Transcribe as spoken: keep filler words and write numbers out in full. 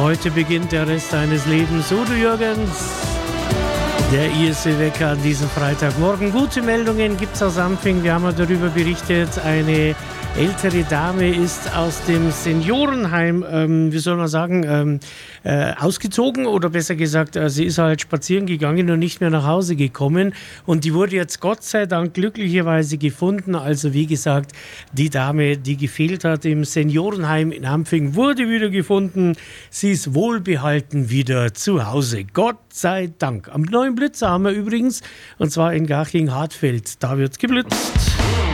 Heute beginnt der Rest deines Lebens. Udo Jürgens, der I S W-Wecker an diesem Freitagmorgen. Gute Meldungen gibt es aus Ampfing. Wir haben ja darüber berichtet, eine ältere Dame ist aus dem Seniorenheim, ähm, wie soll man sagen, ähm, äh, ausgezogen oder besser gesagt, äh, sie ist halt spazieren gegangen und nicht mehr nach Hause gekommen und die wurde jetzt Gott sei Dank glücklicherweise gefunden. Also wie gesagt, die Dame, die gefehlt hat im Seniorenheim in Ampfing, wurde wieder gefunden. Sie ist wohlbehalten wieder zu Hause. Gott sei Dank. Am neuen Blitzer haben wir übrigens, und zwar in Garching-Hartfeld. Da wird geblitzt.